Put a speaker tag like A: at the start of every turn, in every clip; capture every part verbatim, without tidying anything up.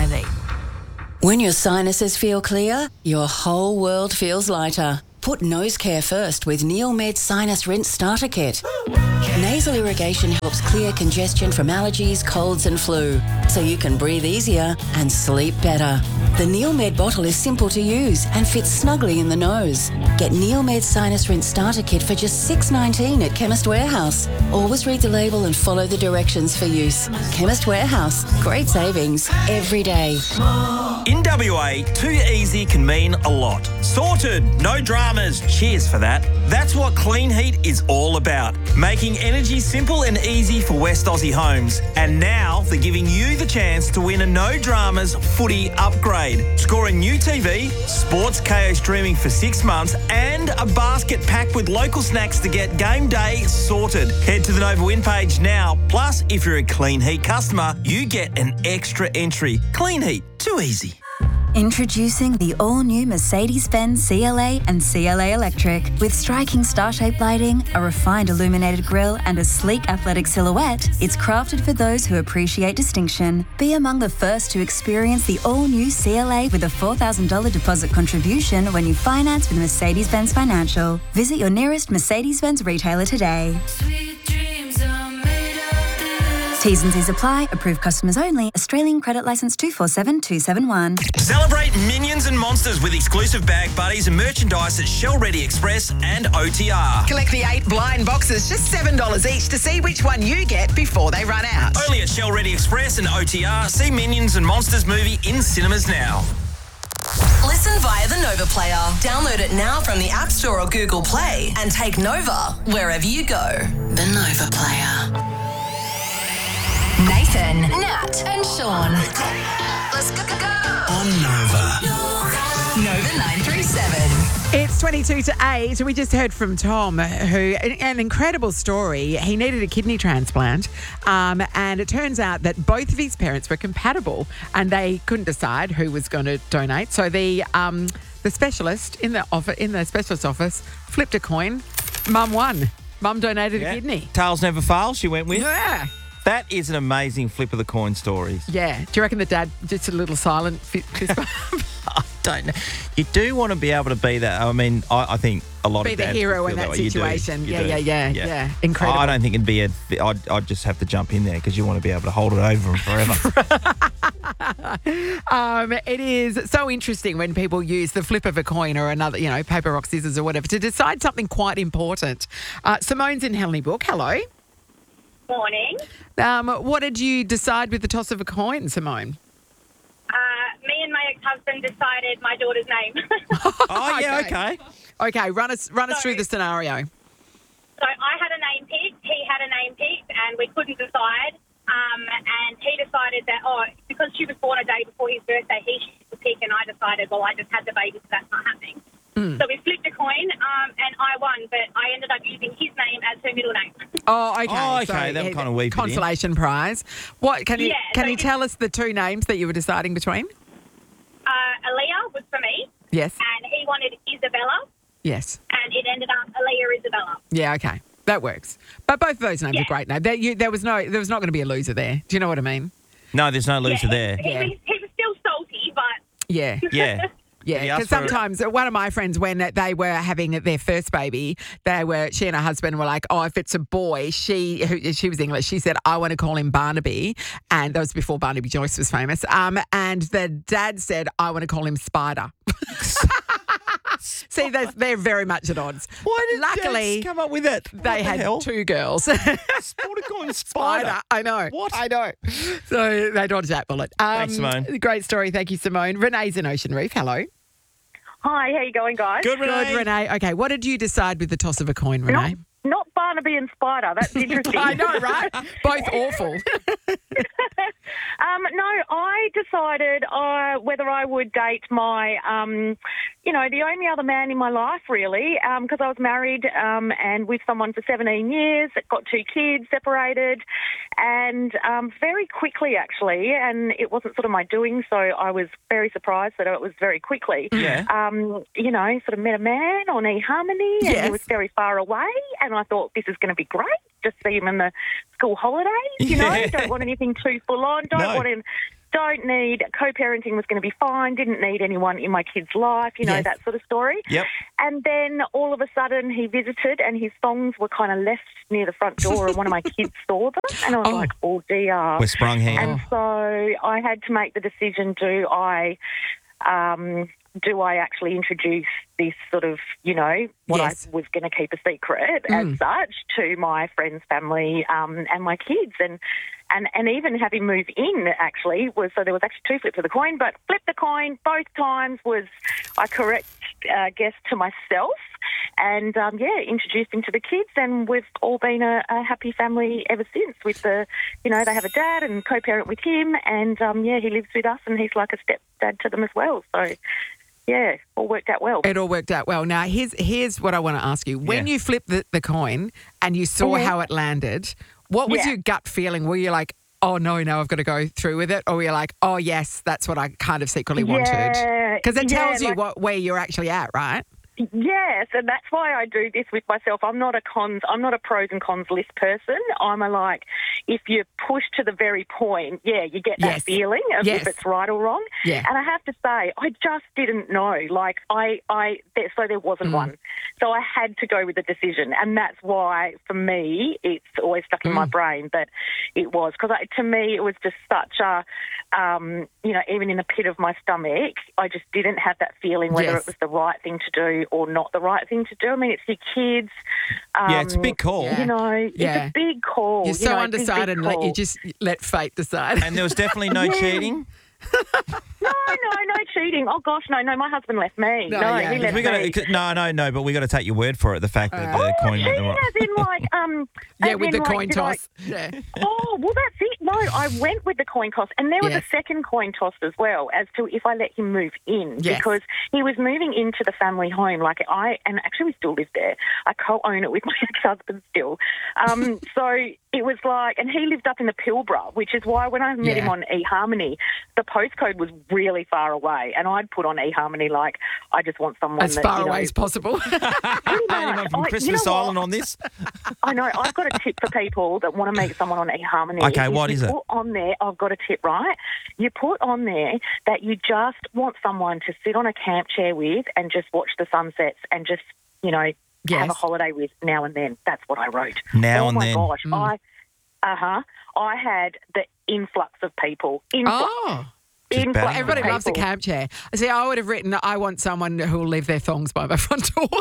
A: Melanie.
B: When your sinuses feel clear, your whole world feels lighter. Put nose care first with Neomed Sinus Rinse Starter Kit. Nasal irrigation helps clear congestion from allergies, colds and flu, so you can breathe easier and sleep better. The Neomed bottle is simple to use and fits snugly in the nose. Get Neomed Sinus Rinse Starter Kit for just six dollars nineteen at Chemist Warehouse. Always read the label and follow the directions for use. Chemist Warehouse. Great savings every day.
C: In W A, too easy can mean a lot. Sorted, no dramas, cheers for that. That's what Clean Heat is all about. Making energy simple and easy for West Aussie homes. And now they're giving you the chance to win a no dramas footy upgrade. Score a new T V, Sports K O streaming for six months and a basket packed with local snacks to get game day sorted. Head to the Nova Win page now. Plus, if you're a Clean Heat customer, you get an extra entry. Clean Heat, too easy.
D: Introducing the all-new Mercedes-Benz C L A and C L A Electric. With striking star-shaped lighting, a refined illuminated grille and a sleek athletic silhouette, it's crafted for those who appreciate distinction. Be among the first to experience the all-new C L A with a four thousand dollars deposit contribution when you finance with Mercedes-Benz Financial. Visit your nearest Mercedes-Benz retailer today. T's and C's apply. Approved customers only. Australian credit licence two four seven two seven one.
C: Celebrate Minions and Monsters with exclusive bag buddies and merchandise at Shell Ready Express and O T R.
E: Collect the eight blind boxes, just seven dollars each, to see which one you get before they run out.
C: Only at Shell Ready Express and O T R. See Minions and Monsters movie in cinemas now.
F: Listen via the Nova Player. Download it now from the App Store or Google Play and take Nova wherever you go.
B: The Nova Player.
F: Nathan, Nat and Sean. Let's go, go, go.
G: On Nova.
F: Nova nine three seven.
A: It's twenty-two to eight. We just heard from Tom, who, an incredible story. He needed a kidney transplant, um, and it turns out that both of his parents were compatible and they couldn't decide who was going to donate. So the um, the specialist in the office, in the specialist office flipped a coin. Mum won. Mum donated
C: Yeah.
A: a kidney.
C: Tails never fail, she went with.
A: Yeah.
C: That is an amazing flip of the coin stories.
A: Yeah. Do you reckon the dad just a little silent fi- fist bump?
C: I don't know. You do want to be able to be that. I mean, I, I think a lot
A: Be
C: of
A: the
C: dads
A: hero
C: would
A: in
C: feel
A: that
C: way. You do.
A: situation.
C: You
A: Yeah,
C: do.
A: yeah, yeah, yeah. Incredible.
C: I don't think it'd be a. I'd, I'd just have to jump in there because you want to be able to hold it over them forever.
A: Um, it is so interesting when people use the flip of a coin or another, you know, paper, rock, scissors or whatever to decide something quite important. Uh, Simone's in Hellenybrook. Hello.
H: Morning.
A: Um, what did you decide with the toss of a coin, Simone?
H: Uh, me and my ex-husband decided my daughter's name.
C: Oh, yeah, okay.
A: Okay, run us run us
H: So-
A: through the scenario.
H: So I had a name picked, he had a name picked, and we couldn't decide. Um, and he decided that, oh, because she was born a day before his birthday, he should pick, and I decided, well, I just had the baby, so that's not happening.
A: Mm.
H: So we flipped a coin, um, and I won, but I ended up using his name as her middle name.
A: Oh, okay.
C: Oh, okay,
A: So,
C: that
A: yeah,
C: kind of weave it in.
A: consolation prize. What can you
H: Yeah,
A: can
H: so
A: you
H: you-
A: tell us the two names that you were deciding between?
H: Uh, Aaliyah was for me,
A: Yes.
H: and he wanted Isabella,
A: Yes.
H: and it ended up Aaliyah Isabella.
A: Yeah. Okay. That works. But both of those names
H: Yeah.
A: are great names. There, you, there was no there was not going to be a loser there. Do you know what I mean?
C: No, there's no loser
H: yeah,
C: there.
H: He,
A: Yeah.
H: was, he was still salty, but...
A: Yeah.
C: Yeah.
A: Yeah,
C: He asked
A: because
C: for-
A: sometimes one of my friends, when they were having their first baby, they were she and her husband were like, "Oh, if it's a boy," she who, she was English. She said, "I want to call him Barnaby," and that was before Barnaby Joyce was famous. Um, and the dad said, "I want to call him Spider." See, they're, they're very much at odds.
C: Why did
A: Luckily,
C: dads come up with it? What
A: they
C: the
A: had
C: hell?
A: two girls.
C: Sporticoin spider.
A: Spider. I know.
C: What?
A: I know. So they dodged that bullet. Um,
C: Thanks, Simone.
A: Great story. Thank you, Simone. Renee's in Ocean Reef. Hello.
H: Hi, how you going, guys?
C: Good, Renee.
A: Good, Renee. Okay, what did you decide with the toss of a coin, Renee?
H: Not, not Barnaby and Spider. That's interesting.
A: I know, right? Both awful.
H: Um, no, I decided uh, whether I would date my, um, you know, the only other man in my life, really, because I was married um, and with someone for seventeen years, got two kids, separated, and um, very quickly, actually, and it wasn't sort of my doing, so I was very surprised that it was very quickly.
C: Yeah.
H: Um, you know, sort of met a man on eHarmony, and
A: Yes.
H: he was very far away, and I thought, this is going to be great. Just see him in the school holidays, you know,
C: Yeah.
H: don't want anything too full on, don't
C: No.
H: want him don't need, co-parenting was going to be fine, didn't need anyone in my kid's life, you know,
A: Yes.
H: that sort of story.
C: Yep.
H: And then all of a sudden he visited and his thongs were kind of left near the front door and one of my kids saw them. And I was
A: Oh.
H: like, oh, dear.
C: We're sprung here.
H: And so I had to make the decision, do I... Um, do I actually introduce this sort of, you know, what
A: Yes.
H: I was going to keep a secret
A: Mm.
H: as such to my friends, family, um, and my kids, and and and even have him move in. Actually, was so there was actually two flips of the coin, but flip the coin both times was I correct uh, guess to myself, and um, yeah, introduced him to the kids, and we've all been a, a happy family ever since. With the, you know, they have a dad and co-parent with him, and um, yeah, he lives with us, and he's like a stepdad to them as well. So. Yeah, all worked out well.
A: It all worked out well. Now, here's here's what I want to ask you. When
C: Yeah.
A: you flipped the, the coin and you saw
H: Mhm.
A: how it landed, what was
H: Yeah.
A: your gut feeling? Were you like, oh, no, no, I've got to go through with it? Or were you like, oh, yes, that's what I kind of secretly wanted?
H: Yeah,
A: Because it
H: yeah,
A: tells you
H: like-
A: what where you're actually at, right?
H: Yes, and that's why I do this with myself. I'm not a cons, I'm not a pros and cons list person. I'm a like, if you push to the very point, yeah, you get that
A: Yes.
H: feeling of
A: Yes.
H: if it's right or wrong.
A: Yeah.
H: And I have to say, I just didn't know. Like, I, I, there, so there wasn't
A: Mm.
H: one. So I had to go with the decision, and that's why, for me, it's always stuck in my
A: Mm.
H: brain that it was because to me it was just such a, um, you know, even in the pit of my stomach, I just didn't have that feeling whether
A: Yes.
H: it was the right thing to do or not the right thing to do. I mean, it's your kids. Um,
C: Yeah, it's a big call.
A: Yeah.
H: You know,
A: Yeah.
H: it's a big call.
A: You're
H: you
A: so
H: know, big, big
A: undecided and let you
H: call.
A: just let fate decide.
C: And there was definitely no cheating.
H: No, no, no cheating. Oh, gosh, no, no, my husband left me.
A: No,
H: No,
A: yeah.
H: he left
C: We got
H: me.
C: to no, no, no. But we got to take your word for it. The fact that the
H: Oh,
C: coin went the
H: cheating
C: right.
H: as in like, um...
A: yeah,
H: as
A: with
H: in,
A: the
H: like,
A: coin
H: did I-
A: toss. Yeah.
H: Oh, well, that's it. No, I went with the coin toss. And there was
A: Yes.
H: a second coin toss as well as to if I let him move in.
A: Yes.
H: Because he was moving into the family home. Like I, and actually we still live there. I co-own it with my ex-husband still. Um, so it was like, and he lived up in the Pilbara, which is why when I met
A: Yeah.
H: him on eHarmony, the postcode was really far away. And I'd put on eHarmony like, I just want someone
A: As
H: that,
A: far
H: you know,
A: away as possible.
H: pretty
C: Anyone
H: much.
C: from
H: I- you
C: Christmas
H: know what?
C: Island on this?
H: I know. I've got a tip for people that want to meet someone on eHarmony.
C: Okay,
H: If
C: what
H: you
C: is it?
H: Put on there, I've got a tip, right? You put on there that you just want someone to sit on a camp chair with and just watch the sunsets and just, you know, have
A: Yes.
H: a holiday with now and then. That's what I wrote.
C: Now
H: oh
C: and
H: my
C: then.
H: gosh, I, uh huh, I had the influx of people. Influx.
A: Oh.
C: Just
H: influx
C: batting
H: of
A: Everybody loves a
H: people.
A: camp chair. See, I would have written, I want someone who will leave their thongs by my front door.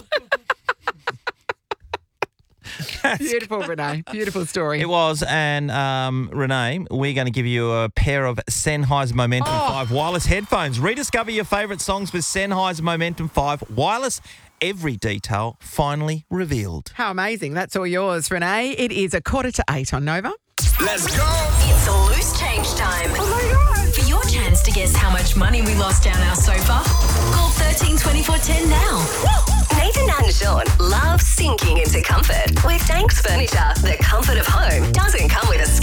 A: Beautiful, Renee. Beautiful story.
C: It was, and um, Renee, we're going to give you a pair of Sennheiser Momentum
A: Oh.
C: five wireless headphones. Rediscover your favourite songs with Sennheiser Momentum five wireless. Every detail finally revealed.
A: How amazing. That's all yours, Renee. It is a quarter to eight on Nova.
F: Let's go. It's loose change time. Oh my God. For your chance to guess how much money we lost down our sofa, call thirteen twenty-four ten now. Nathan and Sean love sinking into comfort. With Danks Furniture, the comfort of home doesn't come with a